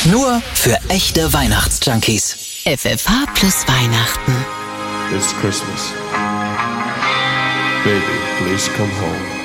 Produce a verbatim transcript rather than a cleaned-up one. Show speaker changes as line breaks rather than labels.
Nur für echte Weihnachtsjunkies.
F F H plus Weihnachten.
It's Christmas. Baby, please come home.